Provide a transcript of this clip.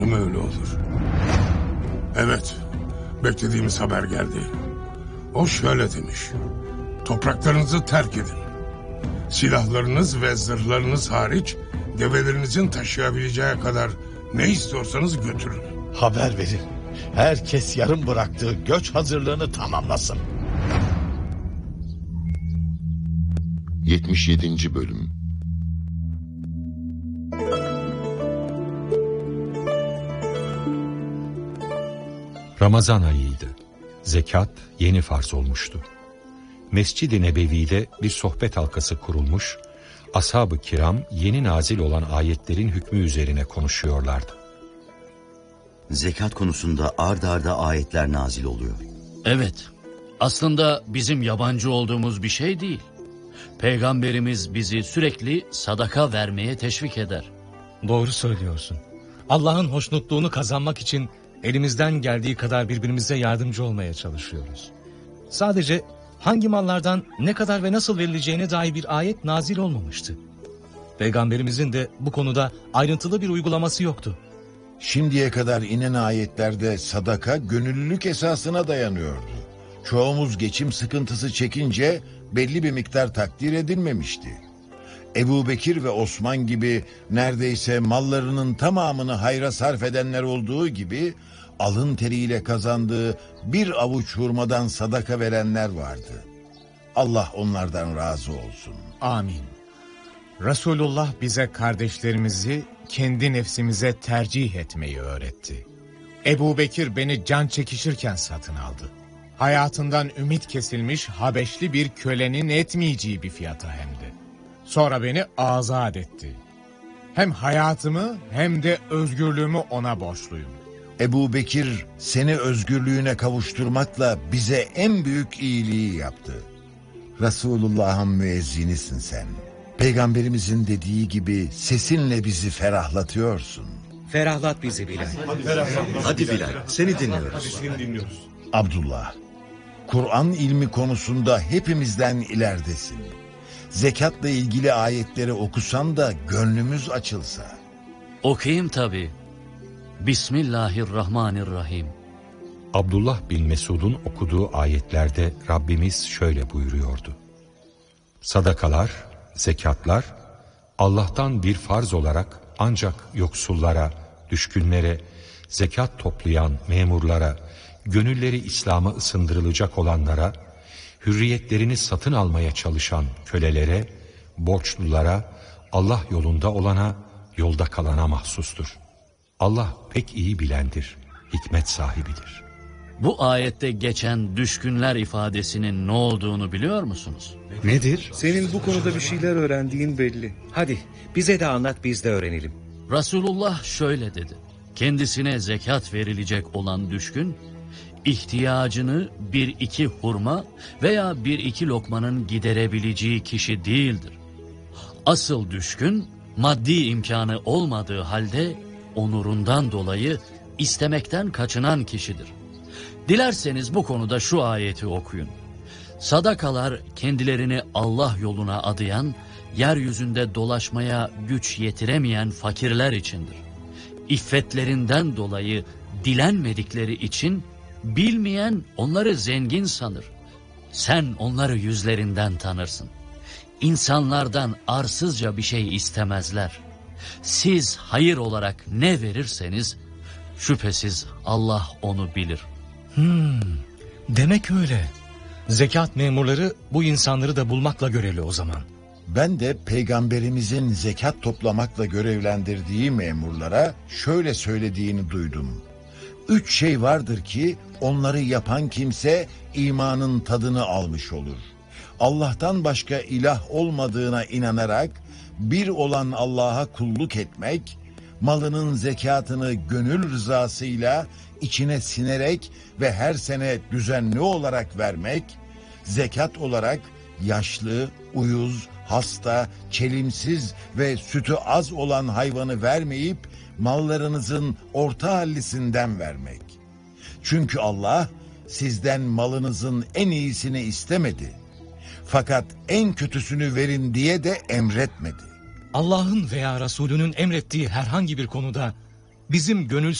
Öyle olur. Evet, beklediğimiz haber geldi. O şöyle demiş: topraklarınızı terk edin. Silahlarınız ve zırhlarınız hariç develerinizin taşıyabileceği kadar ne istiyorsanız götürün. Haber verin. Herkes yarım bıraktığı göç hazırlığını tamamlasın. 77. Bölüm. Ramazan ayıydı. Zekat yeni farz olmuştu. Mescid-i Nebevi'de bir sohbet halkası kurulmuş, ashab-ı kiram yeni nazil olan ayetlerin hükmü üzerine konuşuyorlardı. Zekat konusunda ard arda ayetler nazil oluyor. Evet, aslında bizim yabancı olduğumuz bir şey değil. Peygamberimiz bizi sürekli sadaka vermeye teşvik eder. Doğru söylüyorsun. Allah'ın hoşnutluğunu kazanmak için elimizden geldiği kadar birbirimize yardımcı olmaya çalışıyoruz. Sadece hangi mallardan ne kadar ve nasıl verileceğine dair bir ayet nazil olmamıştı. Peygamberimizin de bu konuda ayrıntılı bir uygulaması yoktu. Şimdiye kadar inen ayetlerde sadaka gönüllülük esasına dayanıyordu. Çoğumuz geçim sıkıntısı çekince belli bir miktar takdir edilmemişti. Ebu Bekir ve Osman gibi neredeyse mallarının tamamını hayra sarf edenler olduğu gibi alın teriyle kazandığı bir avuç hurmadan sadaka verenler vardı. Allah onlardan razı olsun. Amin. Resulullah bize kardeşlerimizi kendi nefsimize tercih etmeyi öğretti. Ebu Bekir beni can çekişirken satın aldı. Hayatından ümit kesilmiş Habeşli bir kölenin etmeyeceği bir fiyata hem de. Sonra beni azat etti. Hem hayatımı hem de özgürlüğümü ona borçluyum. Ebu Bekir seni özgürlüğüne kavuşturmakla bize en büyük iyiliği yaptı. Resulullah'ın müezzinisin sen. Peygamberimizin dediği gibi sesinle bizi ferahlatıyorsun. Ferahlat bizi Bilal. Hadi Bilal, seni dinliyoruz. Abdullah, Kur'an ilmi konusunda hepimizden ileridesin. Zekatla ilgili ayetleri okusan da gönlümüz açılsa. Okuyayım tabii. Bismillahirrahmanirrahim. Abdullah bin Mesud'un okuduğu ayetlerde Rabbimiz şöyle buyuruyordu: sadakalar, zekatlar Allah'tan bir farz olarak ancak yoksullara, düşkünlere, zekat toplayan memurlara, gönülleri İslam'a ısındırılacak olanlara, hürriyetlerini satın almaya çalışan kölelere, borçlulara, Allah yolunda olana, yolda kalana mahsustur. Allah pek iyi bilendir, hikmet sahibidir. Bu ayette geçen düşkünler ifadesinin ne olduğunu biliyor musunuz? Nedir? Senin bu konuda bir şeyler öğrendiğin belli. Hadi bize de anlat, biz de öğrenelim. Resulullah şöyle dedi: kendisine zekat verilecek olan düşkün, ihtiyacını bir iki hurma veya bir iki lokmanın giderebileceği kişi değildir. Asıl düşkün, maddi imkanı olmadığı halde onurundan dolayı istemekten kaçınan kişidir. Dilerseniz bu konuda şu ayeti okuyun. Sadakalar kendilerini Allah yoluna adayan, yeryüzünde dolaşmaya güç yetiremeyen fakirler içindir. İffetlerinden dolayı dilenmedikleri için bilmeyen onları zengin sanır. Sen onları yüzlerinden tanırsın. İnsanlardan arsızca bir şey istemezler. Siz hayır olarak ne verirseniz şüphesiz Allah onu bilir. Demek öyle. Zekat memurları bu insanları da bulmakla görevli o zaman. Ben de peygamberimizin zekat toplamakla görevlendirdiği memurlara şöyle söylediğini duydum. 3 şey vardır ki onları yapan kimse imanın tadını almış olur. Allah'tan başka ilah olmadığına inanarak bir olan Allah'a kulluk etmek, malının zekatını gönül rızasıyla içine sinerek ve her sene düzenli olarak vermek, zekat olarak yaşlı, uyuz, hasta, çelimsiz ve sütü az olan hayvanı vermeyip mallarınızın orta hallisinden vermek. Çünkü Allah sizden malınızın en iyisini istemedi. Fakat en kötüsünü verin diye de emretmedi. Allah'ın veya Resulünün emrettiği herhangi bir konuda bizim gönül